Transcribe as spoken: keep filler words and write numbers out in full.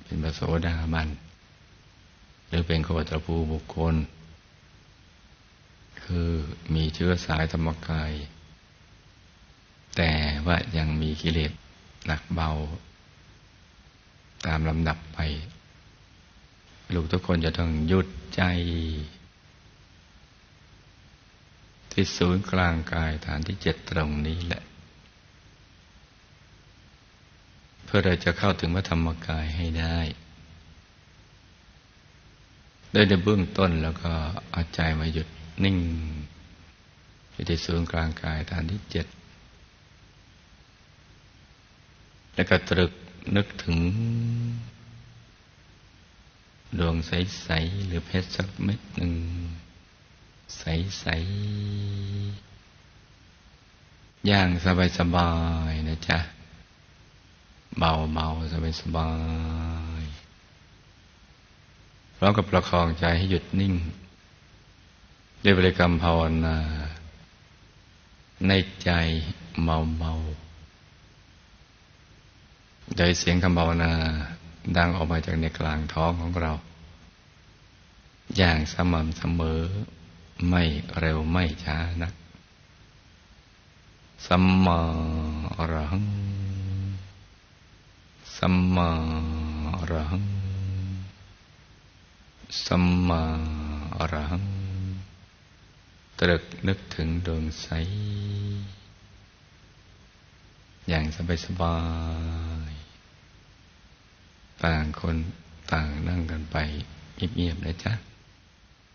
เป็นพระโสดาบันหรือเป็นโคตรภูบุคคลคือมีเชื้อสายธรรมกายแต่ว่ายังมีกิเลสหนักเบาตามลำดับไปลูกทุกคนจะต้องหยุดใจที่ศูนย์กลางกายฐานที่เจ็ดตรงนี้แหละเพื่อเราจะเข้าถึงพระธรรมกายให้ได้โดยในเบื้องต้นแล้วก็เอาใจมาหยุดนิ่งอยู่ที่ศูนย์กลางกายฐานที่เจ็ดแล้วก็ตรึกนึกถึงดวงใสๆหรือเพชรสักเม็ดหนึ่งใสๆอย่างสบายๆนะจ๊ะเบาๆสบายๆพร้อมกับประคองใจให้หยุดนิ่งด้วยบริกรรมภาวนาในใจเบาๆโดยเสียงคำภาวนาดังออกมาจากในกลางท้องของเราอย่างสม่ำเสมอไม่เร็วไม่ช้านักสัมมาอรหังสัมมาอรหังสัมมาอรหังตรึกนึกถึงดวงใสอย่างสบายๆต่างคนต่างนั่งกันไปเงียบๆนะจ๊ะ